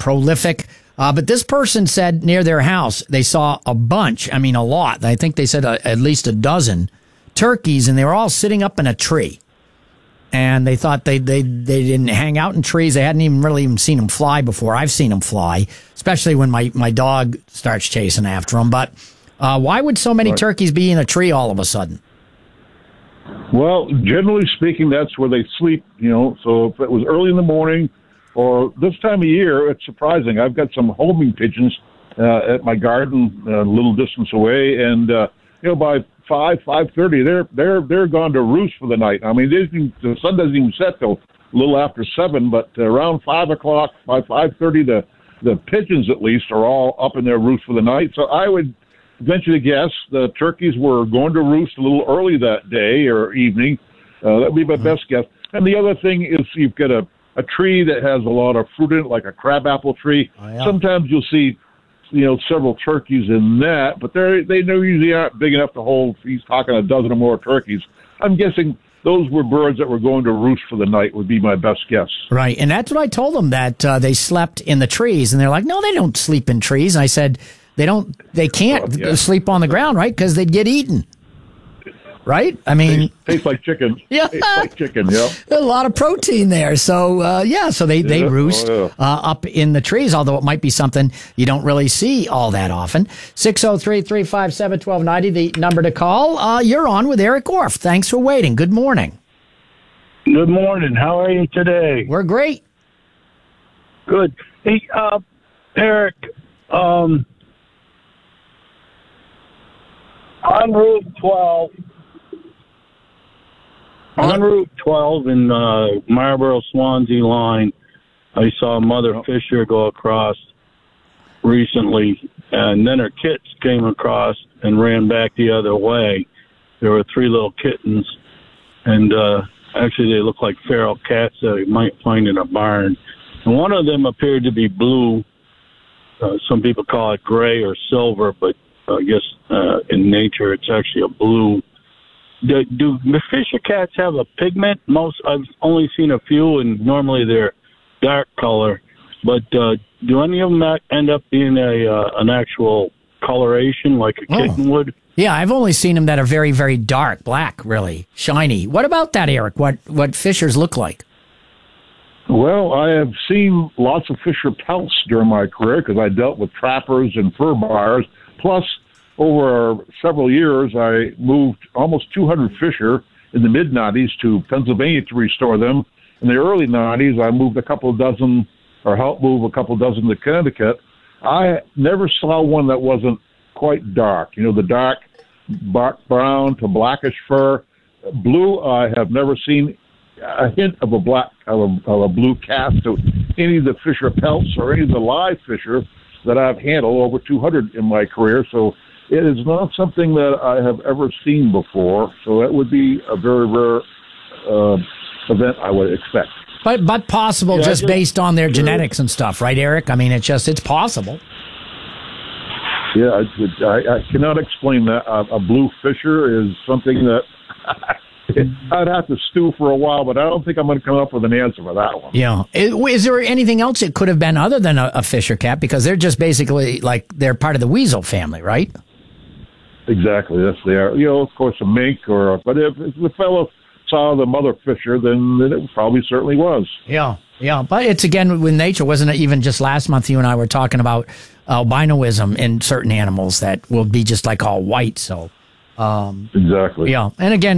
prolific. But this person said near their house, they saw a bunch, a lot. I think they said at least a dozen turkeys, and they were all sitting up in a tree. And they thought they didn't hang out in trees. They hadn't even seen them fly before. I've seen them fly, especially when my dog starts chasing after them. But why would so many turkeys be in a tree all of a sudden? Well, generally speaking, that's where they sleep, So if it was early in the morning or this time of year, it's surprising. I've got some homing pigeons at my garden a little distance away, and, by 5:30, they're gone to roost for the night. The sun doesn't even set till a little after 7, but around 5 o'clock, by 5:30, the pigeons at least are all up in their roost for the night. So I would venture to guess the turkeys were going to roost a little early that day or evening. That would be my best guess. And the other thing is you've got a tree that has a lot of fruit in it, like a crabapple tree. Oh, yeah. Sometimes you'll see several turkeys in that, but they usually aren't big enough to hold. He's talking a dozen or more turkeys. I'm guessing those were birds that were going to roost for the night would be my best guess. Right, and that's what I told them, that they slept in the trees, and they're like, no, they don't sleep in trees. And I said, they can't sleep on the ground, right? Because they'd get eaten. Right? Tastes like chicken. Yeah. Tastes like chicken, yeah. A lot of protein there. So, so they roost up in the trees, although it might be something you don't really see all that often. 603-357-1290, the number to call. You're on with Eric Orff. Thanks for waiting. Good morning. Good morning. How are you today? We're great. Good. Hey, Eric, on Route 12... On Route 12 in Marlboro-Swansea line, I saw Mother Fisher go across recently, and then her kits came across and ran back the other way. There were 3 little kittens, and actually they look like feral cats that you might find in a barn. And one of them appeared to be blue. Some people call it gray or silver, but I guess in nature it's actually a blue. Do Fisher cats have a pigment? I've only seen a few, and normally they're dark color. But do any of them end up being an actual coloration like a kitten would? Yeah, I've only seen them that are very, very dark, black, really, shiny. What about that, Eric? What Fishers look like? Well, I have seen lots of Fisher pelts during my career because I dealt with trappers and fur buyers. Plus, over several years, I moved almost 200 Fisher in the mid-90s to Pennsylvania to restore them. In the early 90s, I moved helped move a couple dozen to Connecticut. I never saw one that wasn't quite dark. The dark brown to blackish fur. Blue, I have never seen a hint of a blue cast to any of the Fisher pelts or any of the live Fisher that I've handled, over 200 in my career. So it is not something that I have ever seen before, so that would be a very rare event, I would expect. But possible, just based on their genetics and stuff, right, Eric? It's possible. Yeah, I cannot explain that. A blue Fisher is something that I'd have to stew for a while, but I don't think I'm going to come up with an answer for that one. Yeah. Is there anything else it could have been other than a Fisher cat? Because they're just basically they're part of the weasel family, right? Exactly. Yes, they are. Of course, a mink but if the fellow saw the mother Fisher, then it probably certainly was. Yeah. Yeah. But it's again with nature, wasn't it? Even just last month, you and I were talking about albinoism in certain animals that will be just like all white. So, exactly. Yeah. And again,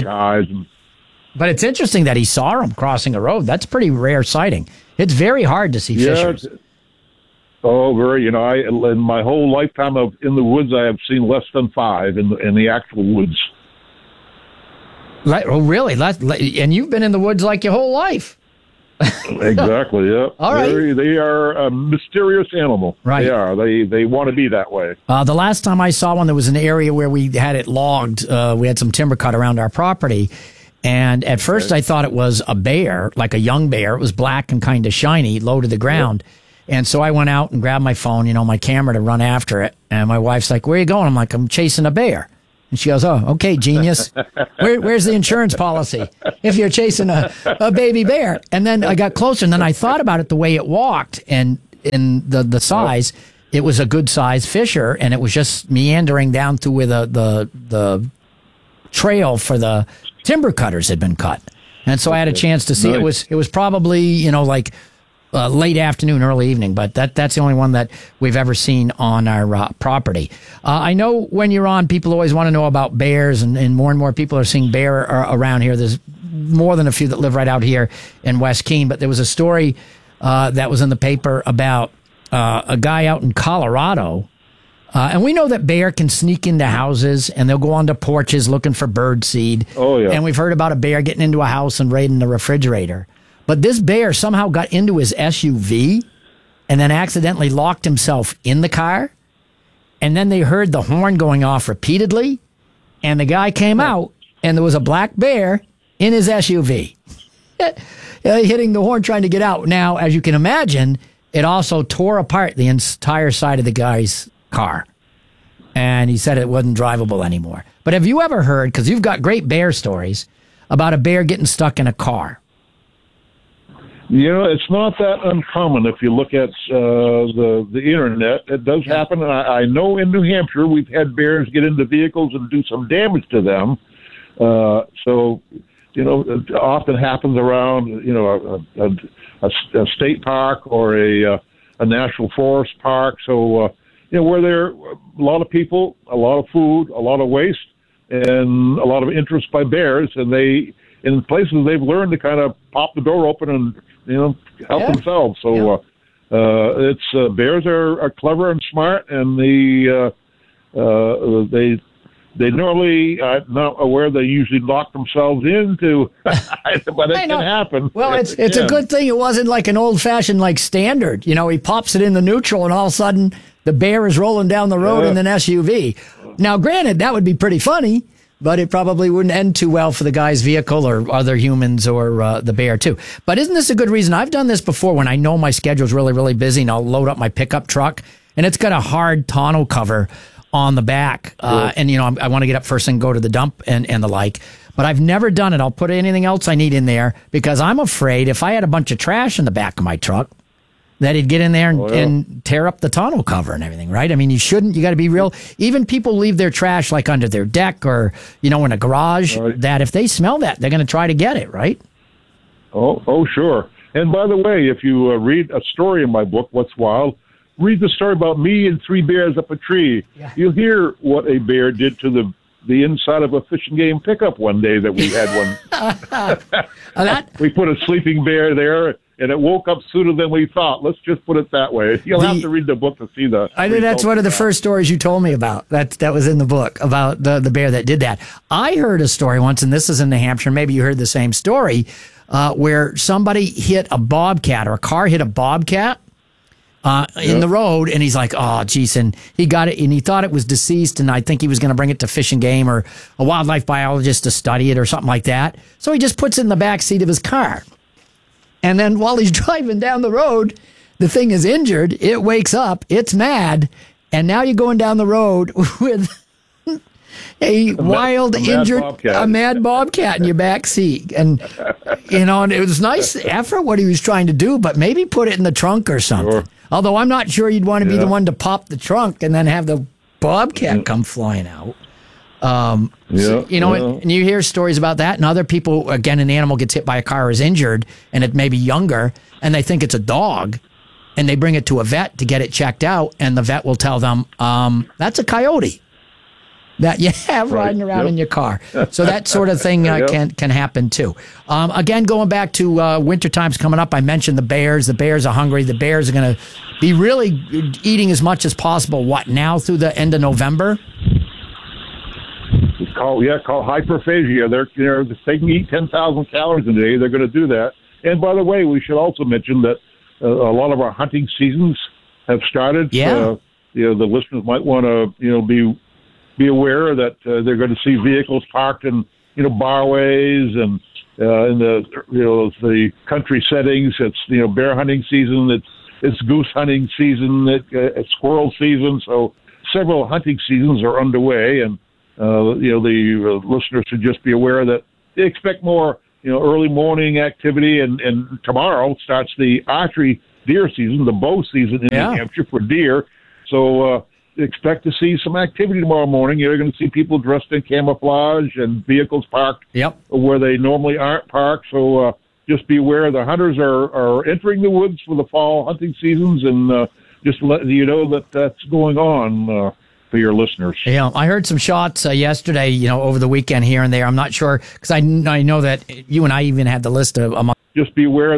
but it's interesting that he saw him crossing a road. That's a pretty rare sighting. It's very hard to see Fishers. Oh, very. In my whole lifetime in the woods, I have seen less than 5 in the actual woods. Oh, really? And you've been in the woods like your whole life. Exactly, yeah. All right. They are a mysterious animal. Right. They are. They want to be that way. The last time I saw one, there was an area where we had it logged. We had some timber cut around our property. And at first I thought it was a bear, like a young bear. It was black and kind of shiny, low to the ground. Yep. And so I went out and grabbed my phone, my camera to run after it. And my wife's like, "Where are you going?" I'm like, "I'm chasing a bear." And she goes, "Oh, okay, genius. Where's the insurance policy if you're chasing a baby bear?" And then I got closer, and then I thought about it the way it walked. And in the size, it was a good size fisher, and it was just meandering down through where the trail for the timber cutters had been cut. And so I had a chance to see it was probably, like late afternoon, early evening, but that's the only one that we've ever seen on our property. I know when you're on, people always want to know about bears, and more people are seeing bear around here. There's more than a few that live right out here in West Keene, but there was a story that was in the paper about a guy out in Colorado. And we know that bear can sneak into houses, and they'll go onto porches looking for bird seed. Oh, yeah. And we've heard about a bear getting into a house and raiding the refrigerator. But this bear somehow got into his SUV and then accidentally locked himself in the car. And then they heard the horn going off repeatedly. And the guy came out, and there was a black bear in his SUV, hitting the horn trying to get out. Now, as you can imagine, it also tore apart the entire side of the guy's car. And he said it wasn't drivable anymore. But have you ever heard, because you've got great bear stories, about a bear getting stuck in a car? It's not that uncommon if you look at the internet. It does happen. I know in New Hampshire we've had bears get into vehicles and do some damage to them. It often happens around, a state park or a national forest park. So, where there are a lot of people, a lot of food, a lot of waste, and a lot of interest by bears, and in places they've learned to kind of pop the door open and help themselves. So bears are clever and smart, and they normally not aware they usually lock themselves into, but it can happen. Well, it's a good thing it wasn't like an old fashioned standard. He pops it in the neutral, and all of a sudden the bear is rolling down the road in an SUV. Now, granted, that would be pretty funny, but it probably wouldn't end too well for the guy's vehicle or other humans or the bear, too. But isn't this a good reason? I've done this before when I know my schedule's really, really busy, and I'll load up my pickup truck, and it's got a hard tonneau cover on the back. And, I want to get up first and go to the dump and the like. But I've never done it. I'll put anything else I need in there because I'm afraid if I had a bunch of trash in the back of my truck, that he'd get in there and tear up the tonneau cover and everything, right? I mean, you got to be real. Even people leave their trash under their deck or, in a garage, that if they smell that, they're going to try to get it, right? Oh, sure. And by the way, if you read a story in my book, What's Wild, read the story about me and 3 bears up a tree. Yeah. You'll hear what a bear did to the inside of a Fish and Game pickup one day that we had one. We put a sleeping bear there, and it woke up sooner than we thought. Let's just put it that way. You'll have to read the book to see the... I think that's one of the first stories you told me about. That was in the book, about the bear that did that. I heard a story once, and this is in New Hampshire, maybe you heard the same story, where somebody hit a bobcat, or a car hit a bobcat in the road, and he's like, oh, geez, and he got it, and he thought it was deceased, and I think he was going to bring it to Fish and Game or a wildlife biologist to study it or something like that. So he just puts it in the back seat of his car. And then while he's driving down the road, the thing is injured, it wakes up, it's mad, and now you're going down the road with a mad bobcat in your back seat. And, and it was nice effort what he was trying to do, but maybe put it in the trunk or something. Sure. Although I'm not sure you'd want to be the one to pop the trunk and then have the bobcat come flying out. And you hear stories about that, and other people, again, an animal gets hit by a car or is injured, and it may be younger, and they think it's a dog, and they bring it to a vet to get it checked out, and the vet will tell them, that's a coyote that you have riding around in your car. So that sort of thing can happen too. Again, going back to winter times coming up, I mentioned the bears. The bears are hungry. The bears are going to be really eating as much as possible, now through the end of November? It's called hyperphagia. If they can eat 10,000 calories a day, they're going to do that. And by the way, we should also mention that a lot of our hunting seasons have started. Yeah. The listeners might want to be aware that they're going to see vehicles parked in barways and in the country settings. It's bear hunting season. It's goose hunting season. It's squirrel season. So several hunting seasons are underway, and the listeners should just be aware that they expect more early morning activity, and tomorrow starts the archery deer season, the bow season in New Hampshire for deer. So expect to see some activity tomorrow morning. You're going to see people dressed in camouflage and vehicles parked where they normally aren't parked. So just be aware the hunters are entering the woods for the fall hunting seasons, and just to let you know that that's going on for your listeners. Yeah, I heard some shots yesterday, over the weekend here and there. I'm not sure, because I know that you and I even had the list of just be aware